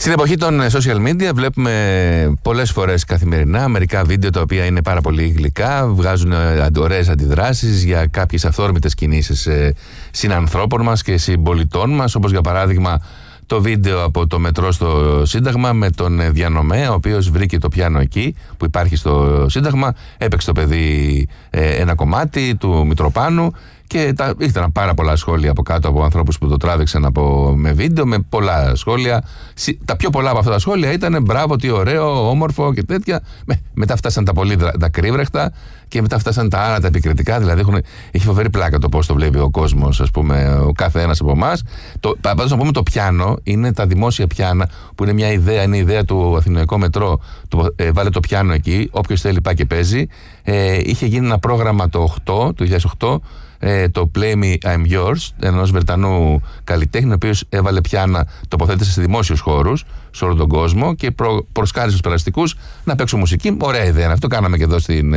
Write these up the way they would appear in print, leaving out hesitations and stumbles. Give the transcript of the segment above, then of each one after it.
Στην εποχή των social media βλέπουμε πολλές φορές καθημερινά μερικά βίντεο τα οποία είναι πάρα πολύ γλυκά, βγάζουν ωραίες αντιδράσεις για κάποιες αυθόρμητες κινήσεις συνανθρώπων μας και συμπολιτών μας, όπως για παράδειγμα το βίντεο από το μετρό στο Σύνταγμα με τον διανομέα, ο οποίος βρήκε το πιάνο εκεί που υπάρχει στο Σύνταγμα, έπαιξε το παιδί ένα κομμάτι του Μητροπάνου και ήταν πάρα πολλά σχόλια από κάτω από ανθρώπους που το τράβηξαν με βίντεο, με πολλά σχόλια. Τα πιο πολλά από αυτά τα σχόλια ήταν μπράβο, τι ωραίο, όμορφο και τέτοια. Μετά φτάσαν τα πολύ δακρύβρεχτα και μετά φτάσαν τα άλλα τα επικριτικά. Δηλαδή έχει φοβερή πλάκα το πώς το βλέπει ο κόσμος, ας πούμε, ο κάθε ένας από εμάς. Πάντως να πούμε το πιάνο είναι τα δημόσια πιάνα που είναι μια ιδέα, είναι η ιδέα του Αθηναϊκού Μετρό. Βάλε το πιάνο εκεί, όποιος θέλει πάει και παίζει. Είχε γίνει ένα πρόγραμμα το 2008. Το Play Me I'm Yours, ενός Βρετανού καλλιτέχνη, ο οποίος έβαλε πιάνα, τοποθέτησε σε δημόσιους χώρους σε όλο τον κόσμο και προσκάλεσε τους περαστικούς να παίξουν μουσική. Ωραία ιδέα. Αυτό κάναμε και εδώ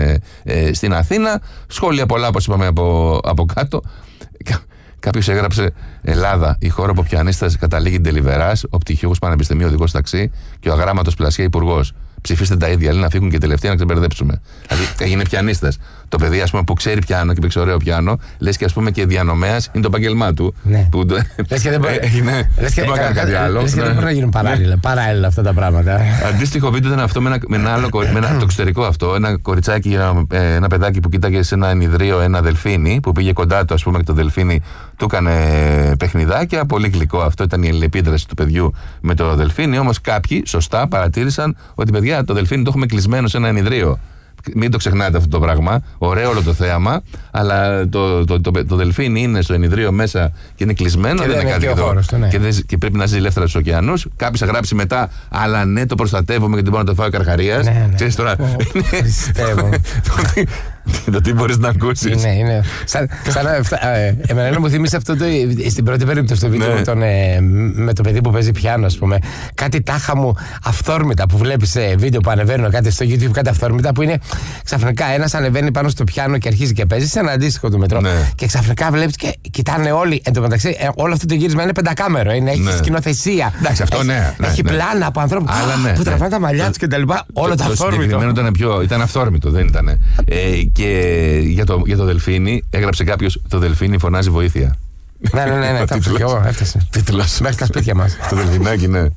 στην Αθήνα. Σχόλια πολλά, όπως είπαμε, από κάτω. Κάποιος έγραψε Ελλάδα, η χώρα που ο πιανίστας καταλήγει ντελιβεράς, ο πτυχιούχος πανεπιστημίου, οδηγός ταξί και ο αγράμματος πλασιά υπουργός. Ψηφίστε τα ίδια, λέει, να φύγουν και τελευταία να ξεμπερδέψουμε. Δηλαδή έγινε πιανίστας. Το παιδί, ας πούμε, που ξέρει πιάνο και παίξει ωραίο πιάνο, λες και, ας πούμε, και διανομέας είναι το επάγγελμά του. Ναι. Λες και δεν μπορεί να κάνει κάτι άλλο. Λες και δεν μπορεί να γίνουν παράλληλα αυτά τα πράγματα. Αντίστοιχο βίντεο ήταν αυτό με το εξωτερικό αυτό. Ένα κοριτσάκι, ένα παιδάκι που κοίταγε σε ένα ενιδρίο ένα δελφίνι, που πήγε κοντά του, ας πούμε, και το δελφίνι του έκανε παιχνιδάκια. Πολύ γλυκό αυτό, ήταν η αλληλεπίδραση του παιδιού με το δελφίνι. Όμως κάποιοι σωστά παρατήρησαν ότι, παιδιά, το δελφίνι το έχουμε κλεισμένο σε ένα ενιδρίο. Μην το ξεχνάτε αυτό το πράγμα. Ωραίο όλο το θέαμα, αλλά το δελφίνι είναι στο ενιδρίο μέσα και είναι κλεισμένο. Και δεν είναι κάτι εδώ. Ναι. Και πρέπει να ζει ελεύθερα στους ωκεανούς. Κάποιος θα γράψει μετά, αλλά ναι, το προστατεύουμε γιατί μπορεί να το φάει ο Καρχαρίας. Ναι. Ξέρεις τώρα. Πιστεύω. Το τι μπορείς να ακούσεις. Ναι. Εμένα μου θύμισε αυτό στην πρώτη περίπτωση το βίντεο με το παιδί που παίζει πιάνο, ας πούμε. Κάτι τάχα μου αυθόρμητα που βλέπεις βίντεο που ανεβαίνουν κάτι στο YouTube, κάτι αυθόρμητα που είναι ξαφνικά ένας ανεβαίνει πάνω στο πιάνο και αρχίζει και παίζει σε ένα αντίστοιχο του μετρό. Ναι. Και ξαφνικά βλέπεις και κοιτάνε όλοι. Εν τω μεταξύ, όλο αυτό το γύρισμα είναι πεντακάμερο. Έχει σκηνοθεσία. Εντάξει, αυτό έχει πλάνα από ανθρώπους που τραβάνε τα μαλλιά τους κτλ. Όλο το αυθόρμητο. Ήταν αυθόρμητο, δεν ήταν. Και για το δελφίνι έγραψε κάποιος, το δελφίνι φωνάζει βοήθεια. Ναι, έφτασε. Τίτλος. Μέχρι τα σπίτια μας. Το δελφινάκι, ναι.